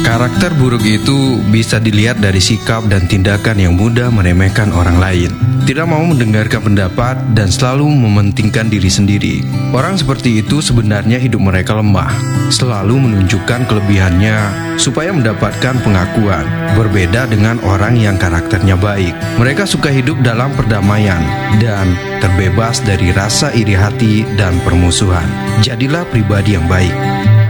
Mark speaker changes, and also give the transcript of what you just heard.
Speaker 1: Karakter buruk itu bisa dilihat dari sikap dan tindakan yang mudah meremehkan orang lain, tidak mau mendengarkan pendapat, dan selalu mementingkan diri sendiri. Orang seperti itu sebenarnya hidup mereka lemah, selalu menunjukkan kelebihannya supaya mendapatkan pengakuan. Berbeda dengan orang yang karakternya baik, mereka suka hidup dalam perdamaian dan terbebas dari rasa iri hati dan permusuhan. Jadilah pribadi yang baik.